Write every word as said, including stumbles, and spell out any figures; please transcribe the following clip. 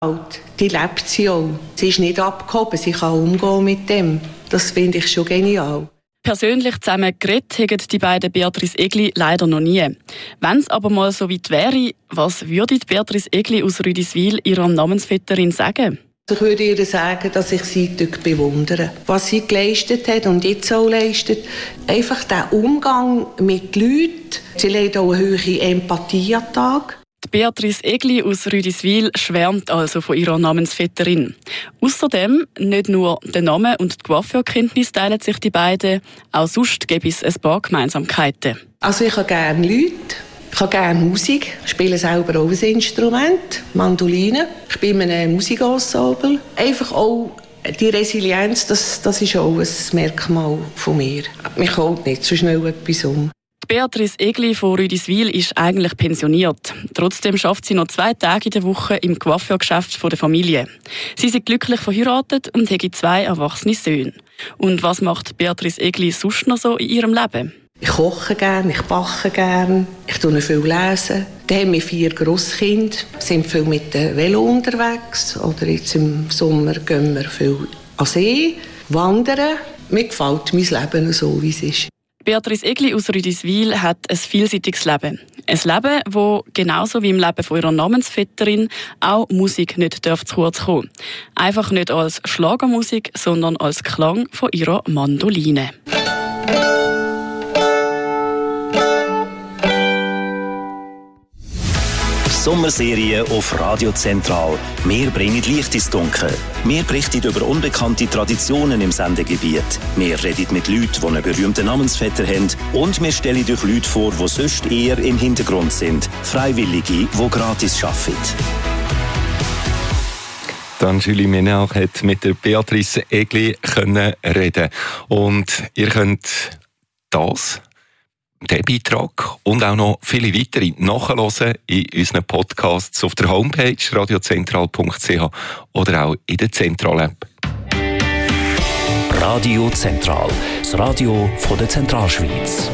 Die lebt sie auch. Sie ist nicht abgehoben, sie kann umgehen mit dem. Das finde ich schon genial. Persönlich zusammen geredet haben die beiden Beatrice Egli leider noch nie. Wenn es aber mal so weit wäre, was würde Beatrice Egli aus Rüdiswil ihrer Namensvetterin sagen? Ich würde ihr sagen, dass ich sie bewundere. Was sie geleistet hat und jetzt auch leistet. Einfach der Umgang mit Leuten. Sie legt auch eine hohe Empathie an den Tag. Die Beatrice Egli aus Rüdiswil schwärmt also von ihrer Namensvetterin. Außerdem nicht nur der Name und die Coiffeurkenntnis teilen sich die beiden, auch sonst gibt es ein paar Gemeinsamkeiten. Also ich habe gerne Leute, ich habe gerne Musik, ich spiele selber auch ein Instrument, Mandoline. Ich bin in einem Musikensemble. Einfach auch die Resilienz, das, das ist auch ein Merkmal von mir. Mich holt nicht so schnell etwas um. Beatrice Egli von Rüdiswil ist eigentlich pensioniert. Trotzdem schafft sie noch zwei Tage in der Woche im Coiffeurgeschäft der Familie. Sie sind glücklich verheiratet und haben zwei erwachsene Söhne. Und was macht Beatrice Egli sonst noch so in ihrem Leben? Ich koche gerne, ich backe gerne, ich tue viel lesen. Dann haben wir vier Grosskinder, sind viel mit dem Velo unterwegs. Oder jetzt im Sommer gehen wir viel an See, wandern. Mir gefällt mein Leben so, wie es ist. Beatrice Egli aus Rüdiswil hat ein vielseitiges Leben. Ein Leben, wo genauso wie im Leben von ihrer Namensvetterin auch Musik nicht zu kurz kommen darf. Einfach nicht als Schlagermusik, sondern als Klang von ihrer Mandoline. Sommerserie auf Radio Zentral. Wir bringen Licht ins Dunkel. Wir berichten über unbekannte Traditionen im Sendegebiet. Wir reden mit Leuten, die einen berühmten Namensvetter haben. Und wir stellen euch Leute vor, die sonst eher im Hintergrund sind. Freiwillige, die gratis arbeiten. Dann Julie Ménard hat mit der Beatrice Egli können reden. Und ihr könnt das, diesen Beitrag und auch noch viele weitere nachhören in unseren Podcasts auf der Homepage radiozentral punkt c h oder auch in der Zentral-App. Radio Zentral, das Radio von der Zentralschweiz.